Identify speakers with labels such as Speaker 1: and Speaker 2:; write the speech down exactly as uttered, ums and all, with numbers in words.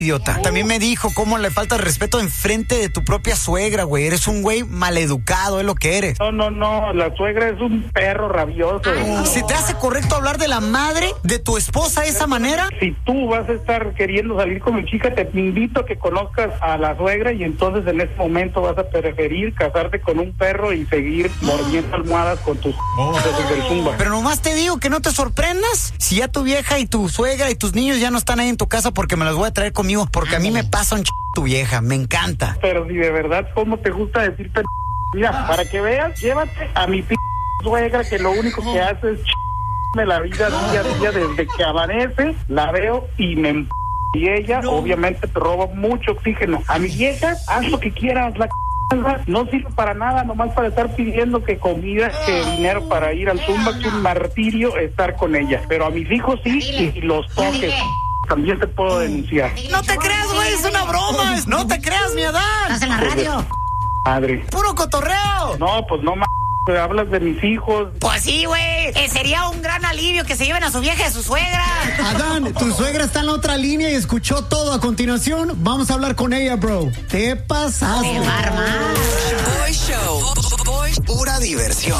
Speaker 1: idiota. También me dijo cómo le falta el respeto enfrente de tu propia suegra, güey. Eres un güey maleducado, es lo que eres.
Speaker 2: No, no, no, la suegra es un perro rabioso.
Speaker 1: Oh. ¿Se te hace correcto hablar de la madre de tu esposa de esa manera?
Speaker 2: Si tú vas a estar queriendo salir con mi chica, te invito a que conozcas a la suegra y entonces en ese momento vas a preferir casarte con un perro y seguir mordiendo almohadas con tus oh. desde el zumba.
Speaker 1: Pero nomás te digo que no te sorprendas si ya tu vieja y tu suegra y tus niños ya no están ahí en tu casa, porque me las voy a traer conmigo. Porque a mí me pasa un ch... tu vieja, me encanta.
Speaker 2: Pero si de verdad, ¿cómo te gusta decir p... Mira, para que veas, llévate a mi p... suegra, que lo único que hace es ch... de la vida día a día. Desde que amanece, la veo y me m... y ella no. Obviamente te roba mucho oxígeno. A mi vieja, haz lo que quieras, la no sirve para nada, nomás para estar pidiendo que comida, que dinero para ir al zumba, que un martirio estar con ella. Pero a mis hijos sí, y los toques también te puedo denunciar.
Speaker 1: No te creas, güey, es una broma. No te creas, mi Adán.
Speaker 3: Estás en la radio.
Speaker 2: Madre.
Speaker 1: Puro cotorreo.
Speaker 2: No, pues no, ma... hablas de mis hijos.
Speaker 3: Pues sí, güey. Eh, sería un gran alivio que se lleven a su vieja y a su suegra.
Speaker 4: Adán, tu suegra está en la otra línea y escuchó todo. A continuación, vamos a hablar con ella, bro. Te pasaste.
Speaker 3: ¡Qué barba!
Speaker 5: Boy Show. Boy, pura diversión.